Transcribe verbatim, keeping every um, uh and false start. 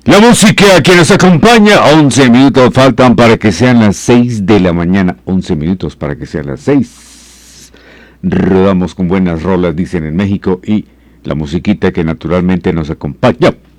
La música que nos acompaña, once minutos faltan para que sean las seis de la mañana. once minutos para que sean las seis. Rodamos con buenas rolas, dicen en México, y la musiquita que naturalmente nos acompaña